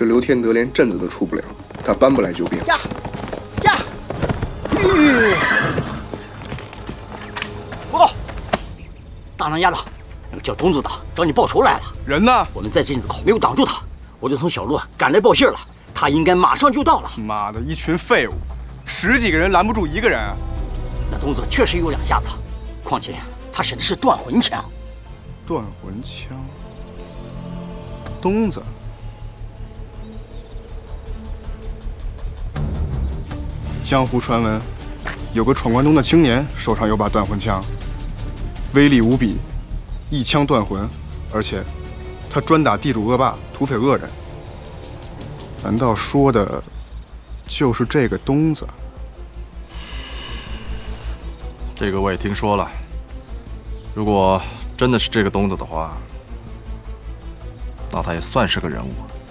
这刘天德连镇子都出不了，他搬不来救兵。 驾！报告，大南丫头，那个叫东子的找你报仇来了。 人呢？ 我们在镇子口没有挡住他，我就从小路赶来报信了。他应该马上就到了。 妈的，一群废物，10几个人拦不住1个人啊！ 那东子确实有2下子，况且他使的是断魂枪。 断魂枪，东子。 江湖传闻，有个闯关东的青年手上有把断魂枪，威力无比，一枪断魂，而且他专打地主恶霸、土匪恶人。难道说的就是这个东子？ 这个我也听说了。如果真的是这个东子的话，那他也算是个人物。